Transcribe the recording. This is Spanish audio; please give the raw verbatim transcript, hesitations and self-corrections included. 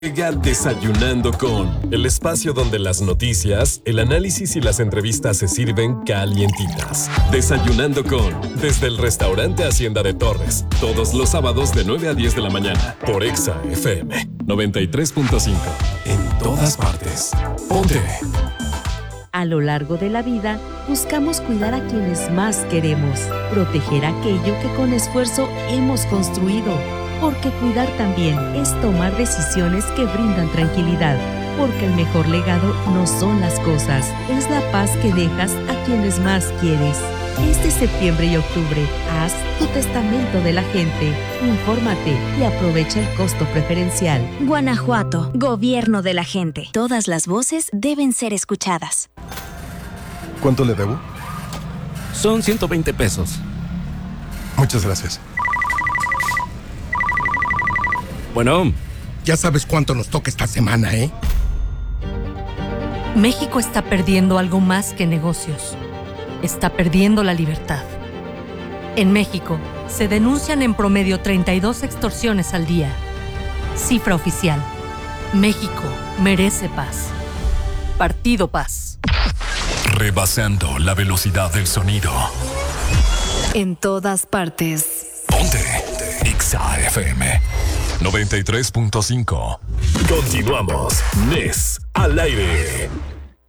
Llega Desayunando con, el espacio donde las noticias, el análisis y las entrevistas se sirven calientitas. Desayunando con, desde el restaurante Hacienda de Torres, todos los sábados de nueve a diez de la mañana, por Exa F M noventa y tres punto cinco. En todas partes. Ponte. A lo largo de la vida, buscamos cuidar a quienes más queremos, proteger aquello que con esfuerzo hemos construido. Porque cuidar también es tomar decisiones que brindan tranquilidad. Porque el mejor legado no son las cosas, es la paz que dejas a quienes más quieres. Este septiembre y octubre, haz tu testamento de la gente. Infórmate y aprovecha el costo preferencial. Guanajuato, gobierno de la gente. Todas las voces deben ser escuchadas. ¿Cuánto le debo? Son ciento veinte pesos. Muchas gracias. Bueno, ya sabes cuánto nos toca esta semana, ¿eh? México está perdiendo algo más que negocios. Está perdiendo la libertad. En México, se denuncian en promedio treinta y dos extorsiones al día. Cifra oficial. México merece paz. Partido Paz. Rebasando la velocidad del sonido. En todas partes. Ponte. Exa F M noventa y tres punto cinco. Continuamos. Nes al aire.